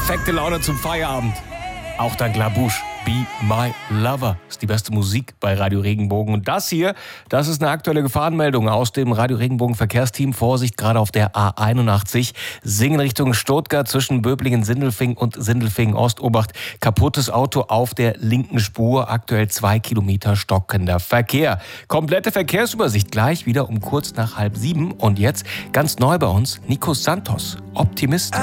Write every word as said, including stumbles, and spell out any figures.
perfekte Laune zum Feierabend. Auch dank La Bouche. Be My Lover ist die beste Musik bei Radio Regenbogen. Und das hier, das ist eine aktuelle Gefahrenmeldung aus dem Radio Regenbogen Verkehrsteam. Vorsicht, gerade auf der A einundachtzig. Singen Richtung Stuttgart zwischen Böblingen-Sindelfingen und Sindelfingen-Ost. Obacht, kaputtes Auto auf der linken Spur. Aktuell zwei Kilometer stockender Verkehr. Komplette Verkehrsübersicht gleich wieder um kurz nach halb sieben. Und jetzt ganz neu bei uns, Nico Santos, Optimist.